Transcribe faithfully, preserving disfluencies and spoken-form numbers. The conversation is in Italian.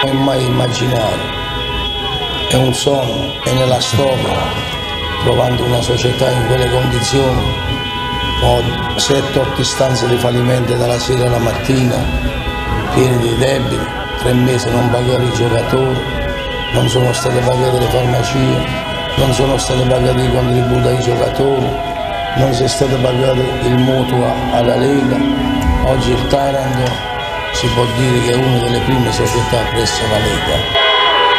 puoi mai immaginare. È un sogno, è nella storia, trovando una società in quelle condizioni, ho sette otto istanze di fallimento dalla sera alla mattina, pieni di debiti, tre mesi non pagare i giocatori, non sono state pagate le farmacie, non sono state pagati i contributi ai giocatori, non si è stato pagato il mutuo alla Lega. Oggi il Taranto si può dire che è una delle prime società presso la Lega.